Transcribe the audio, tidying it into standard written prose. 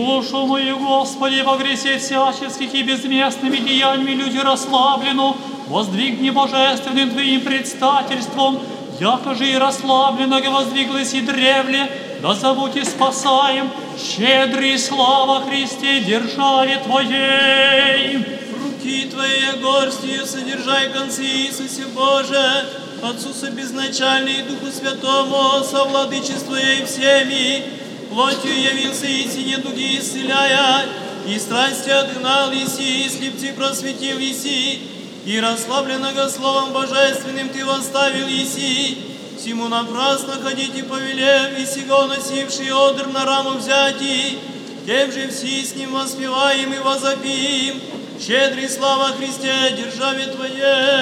Душу мою, Господи, во гресе всяческих и безместными деяниями люди расслаблену, воздвигни божественным Твоим предстательством, якоже и расслабленного воздвиглось и древле, да зовут и спасаем, щедрый слава Христе, державе Твоей. Руки Твоей горстью содержай концы Иисусе Боже, Отцу безначальный и Духу Святому, совладычествуя всеми, плотью явился и сине дуги исцеляя, и страсти отгнал Иси, и слепцы просветил Иси, и расслабленного Словом Божественным Ты восставил Иси. Всему напрасно ходите повелев, и сего носивший одр на раму взяти, тем же все с ним воспеваем и возопим, щедрый слава Христе, державе Твоей.